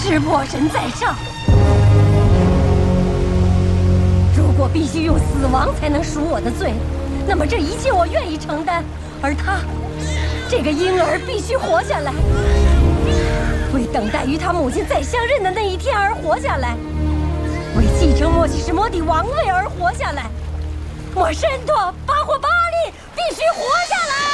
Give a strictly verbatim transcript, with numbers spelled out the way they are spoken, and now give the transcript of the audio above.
湿婆神在上。如果必须用死亡才能赎我的罪，那么这一切我愿意承担。而他，这个婴儿必须活下来，为等待与他母亲再相认的那一天而活下来，为继承莫西什摩底王位而活下来。莫申陀巴霍巴利必须活下来！